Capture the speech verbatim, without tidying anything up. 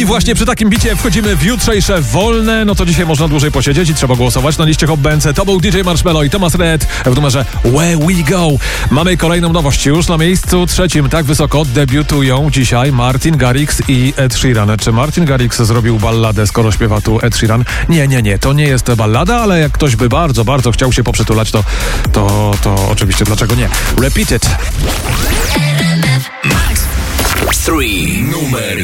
właśnie przy takim bicie wchodzimy w jutrzejsze wolne. No to dzisiaj można dłużej posiedzieć i trzeba głosować na liście Hot B N C. To był D J Marshmello i Thomas Red w numerze Where We Go. Mamy kolejną nowość. Już na miejscu trzecim, tak wysoko, debiutują dzisiaj Martin Garrix i Ed Sheeran. Czy Martin Garrix zrobił balladę, skoro śpiewa tu Ed Sheeran? Nie, nie, nie. To nie jest ballada, ale jak ktoś by bardzo, bardzo chciał się poprzytulać, to, to, to oczywiście dlaczego nie. Repeat it. Three numer